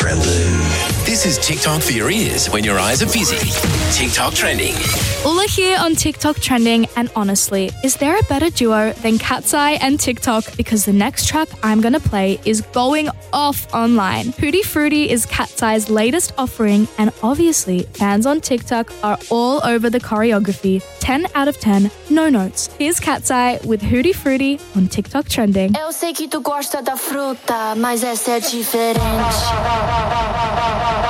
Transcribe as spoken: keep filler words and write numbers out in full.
Prelude. This is TikTok for your ears when your eyes are busy. TikTok trending. Ula here on TikTok trending, and honestly, is there a better duo than Cat's Eye and TikTok? Because the next track I'm gonna play is going off online. Hootie Fruity is Cat's Eye's latest offering, and obviously fans on TikTok are all over the choreography. ten out of ten, no notes. Here's Cat's Eye with Hootie Fruity on TikTok trending. Eu sei que tu gosta da fruta, mas essa é diferente.